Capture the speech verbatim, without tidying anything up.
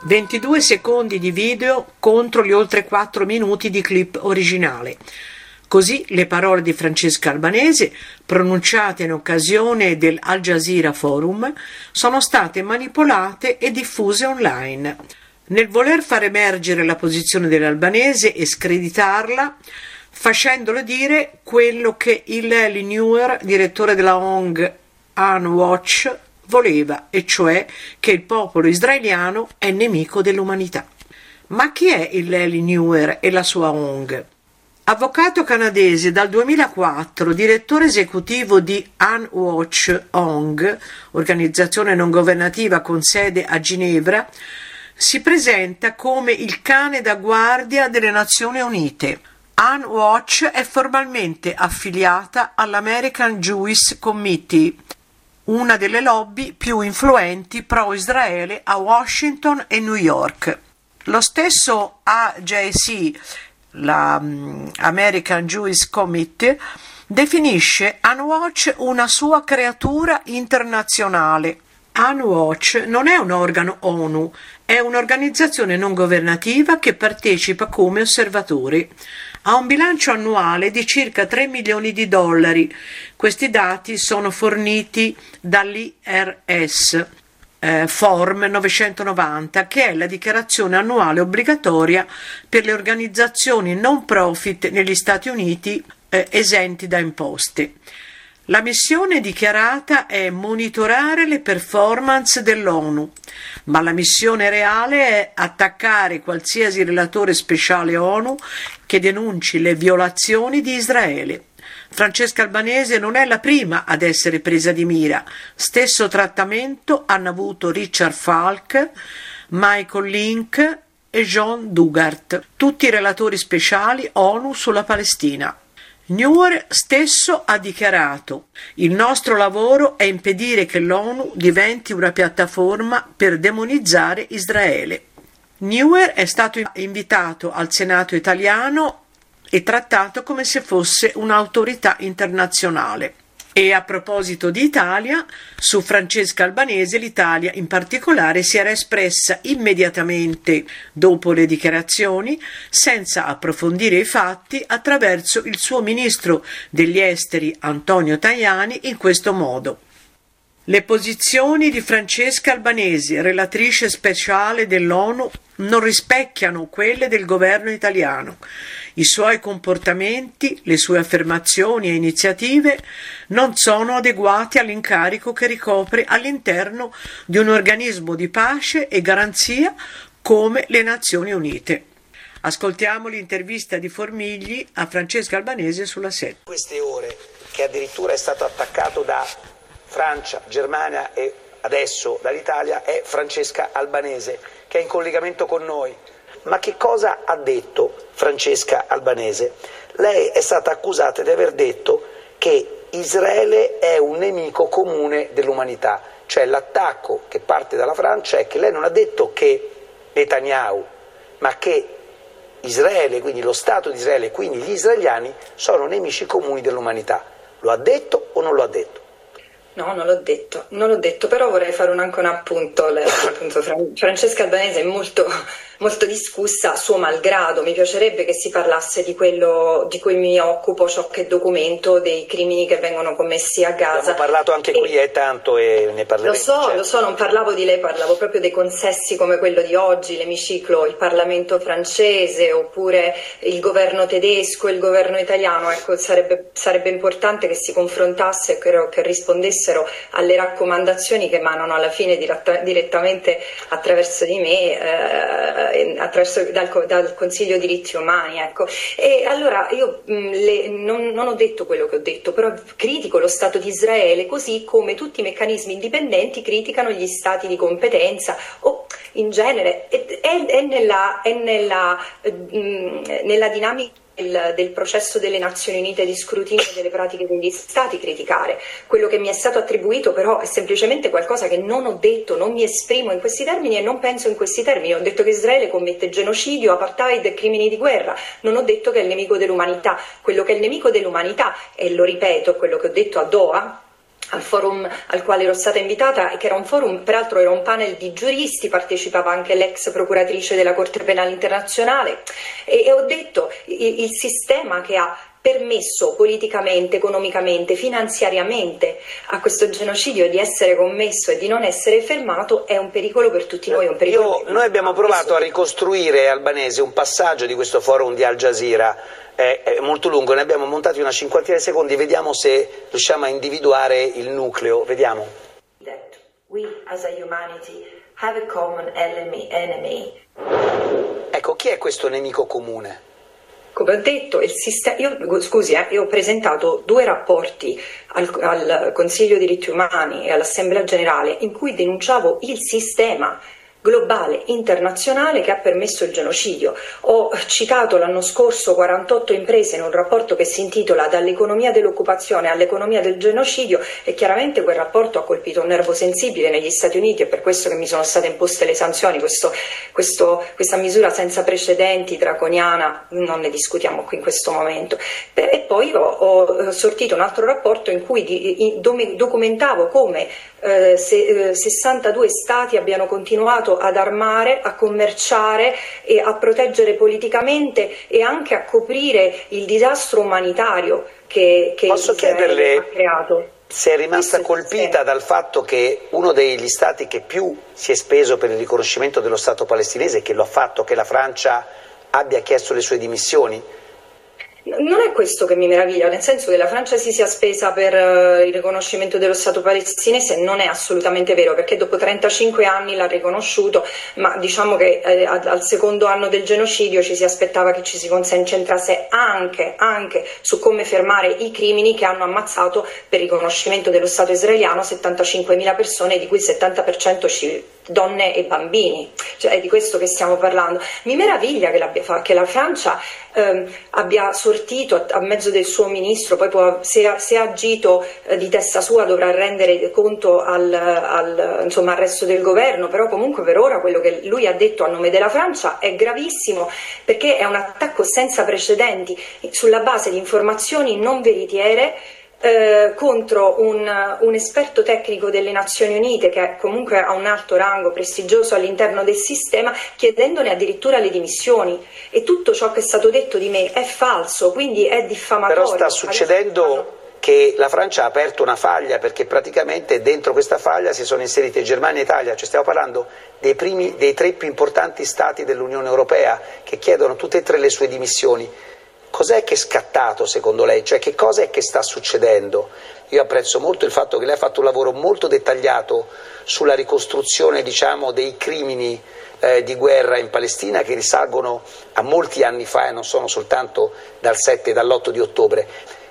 ventidue secondi di video contro gli oltre quattro minuti di clip originale. Così le parole di Francesca Albanese, pronunciate in occasione del Al Jazeera Forum, sono state manipolate e diffuse online. Nel voler far emergere la posizione dell'albanese e screditarla, facendole dire quello che Hillel Neuer, direttore della O N G Unwatch, voleva, e cioè che il popolo israeliano è nemico dell'umanità. Ma chi è Hillel Neuer e la sua O N G? Avvocato canadese dal duemilaquattro, direttore esecutivo di Unwatch O N G, organizzazione non governativa con sede a Ginevra, si presenta come il cane da guardia delle Nazioni Unite. Unwatch è formalmente affiliata all'American Jewish Committee, una delle lobby più influenti pro-Israele a Washington e New York. Lo stesso A J C, la um, American Jewish Committee, definisce Unwatch una sua creatura internazionale. Unwatch non è un organo ONU, è un'organizzazione non governativa che partecipa come osservatore. Ha un bilancio annuale di circa tre milioni di dollari. Questi dati sono forniti dall'I R S eh, Form novecentonovanta, che è la dichiarazione annuale obbligatoria per le organizzazioni non profit negli Stati Uniti eh, esenti da imposte. La missione dichiarata è monitorare le performance dell'ONU, ma la missione reale è attaccare qualsiasi relatore speciale ONU che denunci le violazioni di Israele. Francesca Albanese non è la prima ad essere presa di mira. Stesso trattamento hanno avuto Richard Falk, Michael Link e John Dugard, tutti relatori speciali ONU sulla Palestina. Neuer stesso ha dichiarato: il nostro lavoro è impedire che l'ONU diventi una piattaforma per demonizzare Israele. Neuer è stato invitato al Senato italiano e trattato come se fosse un'autorità internazionale. E a proposito di Italia, su Francesca Albanese l'Italia in particolare si era espressa immediatamente dopo le dichiarazioni, senza approfondire i fatti, attraverso il suo ministro degli esteri Antonio Tajani in questo modo. Le posizioni di Francesca Albanese, relatrice speciale dell'ONU, non rispecchiano quelle del governo italiano. I suoi comportamenti, le sue affermazioni e iniziative non sono adeguati all'incarico che ricopre all'interno di un organismo di pace e garanzia come le Nazioni Unite. Ascoltiamo l'intervista di Formigli a Francesca Albanese sulla sette. Queste ore che addirittura è stato attaccato da Francia, Germania e adesso dall'Italia è Francesca Albanese, che è in collegamento con noi. Ma che cosa ha detto Francesca Albanese? Lei è stata accusata di aver detto che Israele è un nemico comune dell'umanità, cioè l'attacco che parte dalla Francia è che lei non ha detto che Netanyahu, ma che Israele, quindi lo Stato di Israele, quindi gli israeliani, sono nemici comuni dell'umanità. Lo ha detto o non lo ha detto? No, non l'ho detto, non l'ho detto, però vorrei fare un, anche un appunto. Le, appunto Francesca Albanese è molto, molto discussa, suo malgrado. Mi piacerebbe che si parlasse di quello di cui mi occupo, ciò che documento, dei crimini che vengono commessi a Gaza. Abbiamo parlato anche e, qui è tanto e ne parleremo. Lo so, certo. lo so, non parlavo di lei, parlavo proprio dei consessi come quello di oggi, l'emiciclo, il Parlamento francese, oppure il governo tedesco, il governo italiano. Ecco, sarebbe, sarebbe importante che si confrontasse e che, che rispondesse alle raccomandazioni che emanano alla fine diretta, direttamente attraverso di me, eh, attraverso, dal, dal Consiglio diritti umani. Ecco. E allora io mh, le, non, non ho detto quello che ho detto, però critico lo Stato di Israele, così come tutti i meccanismi indipendenti criticano gli stati di competenza o in genere è, è, è, nella, è nella, mh, nella dinamica Del, del processo delle Nazioni Unite di scrutinio delle pratiche degli Stati criticare. Quello che mi è stato attribuito però è semplicemente qualcosa che non ho detto, non mi esprimo in questi termini e non penso in questi termini. Ho detto che Israele commette genocidio, apartheid e crimini di guerra, non ho detto che è il nemico dell'umanità. Quello che è il nemico dell'umanità, e lo ripeto, quello che ho detto a Doha, al forum al quale ero stata invitata, che era un forum, peraltro era un panel di giuristi, partecipava anche l'ex procuratrice della Corte Penale Internazionale, e, e ho detto il, il sistema che ha permesso politicamente, economicamente, finanziariamente a questo genocidio di essere commesso e di non essere fermato è un pericolo per tutti noi. Un pericolo Io, noi abbiamo provato a ricostruire, Albanese, un passaggio di questo forum di Al Jazeera, è, è molto lungo, ne abbiamo montati una cinquantina di secondi, vediamo se riusciamo a individuare il nucleo, vediamo. That we as a humanity have a common enemy, enemy. Ecco, chi è questo nemico comune? Come ho detto, il sistema, io, scusi, eh, io ho presentato due rapporti al, al Consiglio diritti umani e all'Assemblea Generale in cui denunciavo il sistema globale, internazionale, che ha permesso il genocidio. Ho citato l'anno scorso quarantotto imprese in un rapporto che si intitola Dall'economia dell'occupazione all'economia del genocidio, e chiaramente quel rapporto ha colpito un nervo sensibile negli Stati Uniti, è per questo che mi sono state imposte le sanzioni. Questo, questo, questa misura senza precedenti, draconiana, non ne discutiamo qui in questo momento. E poi ho, ho sortito un altro rapporto in cui di, in, documentavo come eh, se, eh, sessantadue stati abbiano continuato ad armare, a commerciare e a proteggere politicamente e anche a coprire il disastro umanitario che, che Posso chiederle ha creato. Se è rimasta colpita dal fatto che uno degli stati che più si è speso per il riconoscimento dello Stato palestinese, che lo ha fatto, che la Francia abbia chiesto le sue dimissioni? Non è questo che mi meraviglia, nel senso che la Francia si sia spesa per uh, il riconoscimento dello Stato palestinese non è assolutamente vero, perché dopo trentacinque anni l'ha riconosciuto, ma diciamo che eh, al secondo anno del genocidio ci si aspettava che ci si concentrasse anche, anche su come fermare i crimini che hanno ammazzato per riconoscimento dello Stato israeliano settantacinquemila persone, di cui il settanta per cento donne e bambini, cioè è di questo che stiamo parlando. Mi meraviglia che, che la Francia ehm, abbia sortito a, a mezzo del suo ministro, poi può, se, se ha agito eh, di testa sua dovrà rendere conto al, al, insomma, al resto del governo, però comunque per ora quello che lui ha detto a nome della Francia è gravissimo, perché è un attacco senza precedenti sulla base di informazioni non veritiere Eh, contro un, un esperto tecnico delle Nazioni Unite, che comunque ha un alto rango prestigioso all'interno del sistema, chiedendone addirittura le dimissioni. E tutto ciò che è stato detto di me è falso, quindi è diffamatorio. Però sta succedendo che la Francia ha aperto una faglia, perché praticamente dentro questa faglia si sono inserite Germania e Italia, cioè stiamo parlando dei, primi, dei tre più importanti stati dell'Unione Europea che chiedono tutte e tre le sue dimissioni. Cos'è che è scattato secondo lei? Cioè che cosa è che sta succedendo? Io apprezzo molto il fatto che lei ha fatto un lavoro molto dettagliato sulla ricostruzione, diciamo, dei crimini eh, di guerra in Palestina, che risalgono a molti anni fa e non sono soltanto dal sette e dall'otto di ottobre.